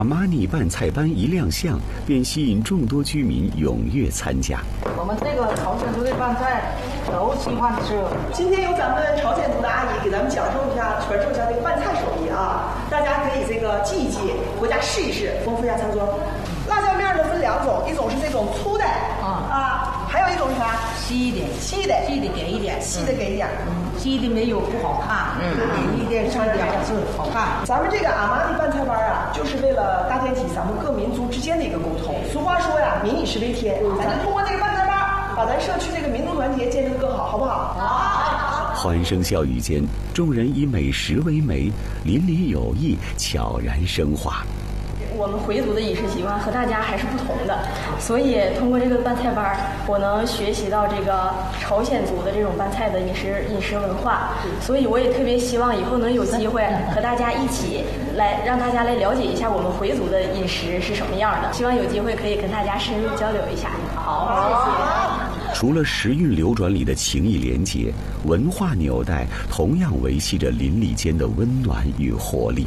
阿玛尼拌菜班一亮相，便吸引众多居民踊跃参加。 我们这个朝鲜族的拌菜都喜欢吃。 今天由咱们朝鲜族的阿姨给咱们讲授一下、传授一下这个拌菜手艺啊，大家可以这个记一记，回家试一试，丰富一下餐桌。辣椒面呢分两种，一种是这种粗的还有一种是啥？ 稀的给一点， 稀的给一点， 稀的没有不好看，给一点上点是好看。 咱们这个阿玛尼拌菜班啊，就是为了搭建起咱们各民族之间的一个沟通。俗话说呀，民以食为天，咱就通过这个拌菜班，把咱社区这个民族团结建设得更好，好不好？好。 欢声笑语间，众人以美食为媒，邻里友谊悄然升华。 我们回族的饮食习惯和大家还是不同的，所以通过这个拌菜班，我能学习到这个朝鲜族的这种拌菜的饮食文化，所以我也特别希望以后能有机会和大家一起来，让大家来了解一下我们回族的饮食是什么样的。希望有机会可以跟大家深入交流一下。好，谢谢。 除了时运流转里的情谊连结，文化纽带同样维系着邻里间的温暖与活力。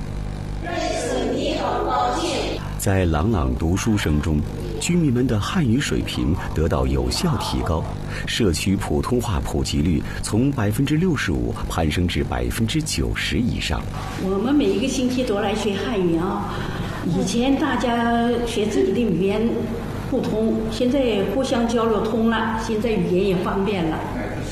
在朗朗读书声中，居民们的汉语水平得到有效提高，社区普通话普及率从65%攀升至90%以上。 我们每一个星期都来学汉语啊，以前大家学自己的语言不通，现在互相交流通了，现在语言也方便了。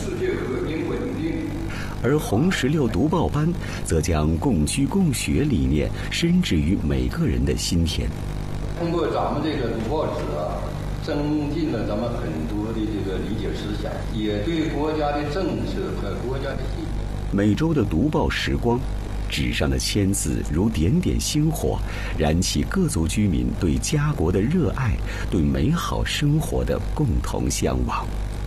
而红16读报班则将共居共学理念深植于每个人的心田。 通过咱们这个读报纸啊，增进了咱们很多的这个理解思想，也对国家的政策和国家的信念。 每周的读报时光，纸上的签字如点点星火，燃起各族居民对家国的热爱，对美好生活的共同向往。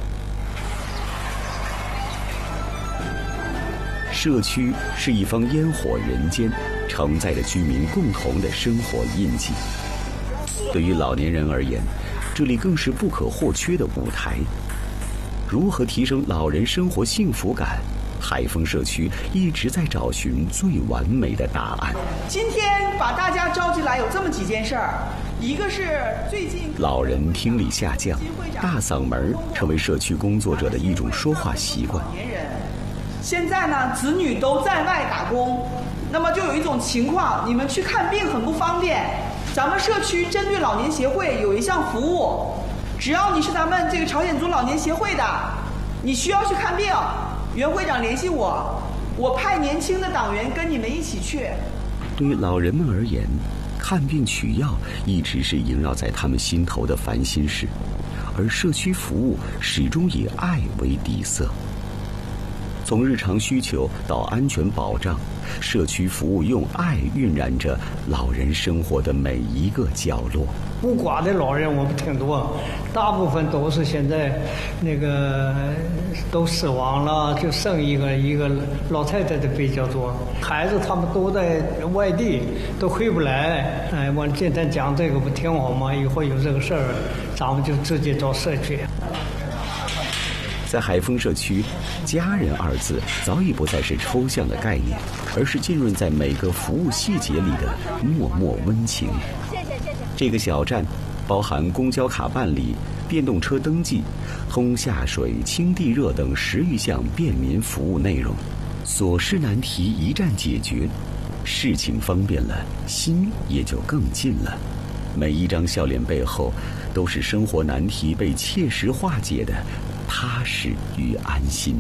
社区是一方烟火人间，承载着居民共同的生活印记。对于老年人而言，这里更是不可或缺的舞台。如何提升老人生活幸福感？海丰社区一直在找寻最完美的答案。 今天把大家召集来有这么几件事儿，一个是最近老人听力下降，大嗓门成为社区工作者的一种说话习惯。 现在呢，子女都在外打工，那么就有一种情况，你们去看病很不方便。咱们社区针对老年协会有一项服务，只要你是咱们这个朝鲜族老年协会的，你需要去看病，袁会长联系我，我派年轻的党员跟你们一起去。 对于老人们而言，看病取药一直是萦绕在他们心头的烦心事，而社区服务始终以爱为底色。从日常需求到安全保障，社区服务用爱晕染着老人生活的每一个角落。 孤寡的老人我们挺多，大部分都是现在那个都死亡了，就剩一个老太太的比较多，孩子他们都在外地，都回不来。哎，我今天讲这个不挺好吗？以后有这个事儿，咱们就直接找社区。 在海丰社区，家人二字早已不再是抽象的概念，而是浸润在每个服务细节里的默默温情。这个小站包含公交卡办理、电动车登记、通下水、清地热等10余项便民服务内容，琐事难题一站解决，事情方便了，心也就更近了。每一张笑脸背后，都是生活难题被切实化解的踏实与安心。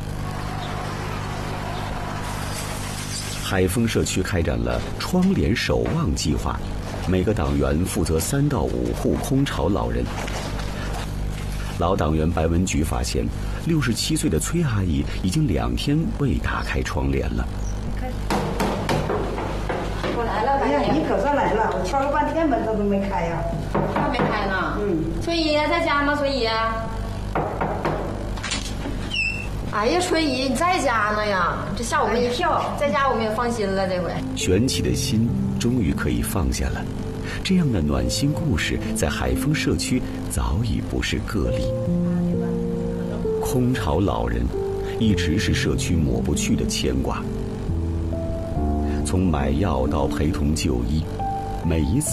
海丰社区开展了窗帘守望计划，每个党员负责3到5户空巢老人。老党员白文菊发现，67岁的崔阿姨已经2天未打开窗帘了。 我来了，哎呀，你可算来了！我敲了半天门都没开呀。 还没开呢。崔姨在家吗？崔姨。 哎呀，崔姨，你在家呢呀？这吓我们一跳，在家我们也放心了。这回悬起的心终于可以放下了。这样的暖心故事在海丰社区早已不是个例。空巢老人一直是社区抹不去的牵挂。从买药到陪同就医， 每一次